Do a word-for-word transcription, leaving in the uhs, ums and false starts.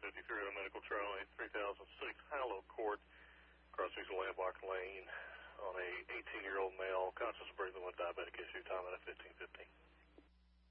fifty-three on Medical Charlie, three thousand six Hallow Court, crossing Landmark Lane on a eighteen-year-old male, conscious